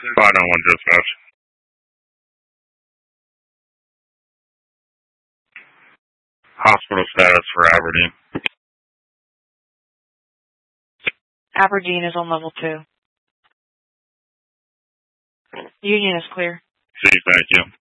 591 dispatch. Hospital status for Aberdeen. Aberdeen is on level 2. Union is clear. See, thank you.